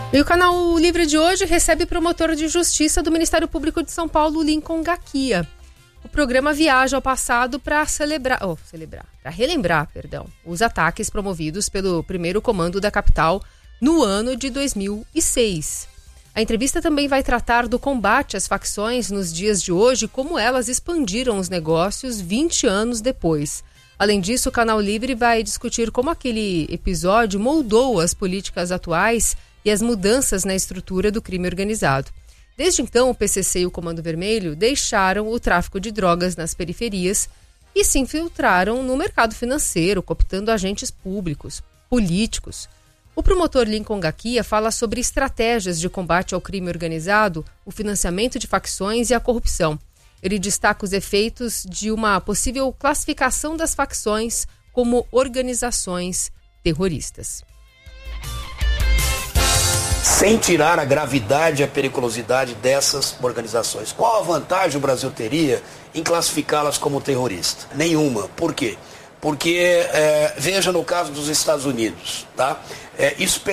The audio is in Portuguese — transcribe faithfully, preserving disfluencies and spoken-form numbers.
E o Canal Livre de hoje recebe o promotor de justiça do Ministério Público de São Paulo, Lincoln Gaquia. O programa viaja ao passado para celebrar, oh, celebrar, para relembrar, perdão, os ataques promovidos pelo primeiro comando da capital no ano de dois mil e seis. A entrevista também vai tratar do combate às facções nos dias de hoje e como elas expandiram os negócios vinte anos depois. Além disso, o Canal Livre vai discutir como aquele episódio moldou as políticas atuais e as mudanças na estrutura do crime organizado. Desde então, o P C C e o Comando Vermelho deixaram o tráfico de drogas nas periferias e se infiltraram no mercado financeiro, cooptando agentes públicos, políticos. O promotor Lincoln Gaquia fala sobre estratégias de combate ao crime organizado, o financiamento de facções e a corrupção. Ele destaca os efeitos de uma possível classificação das facções como organizações terroristas. Sem tirar a gravidade e a periculosidade dessas organizações. Qual a vantagem o Brasil teria em classificá-las como terroristas? Nenhuma. Por quê? Porque, é, veja no caso dos Estados Unidos, tá? É, isso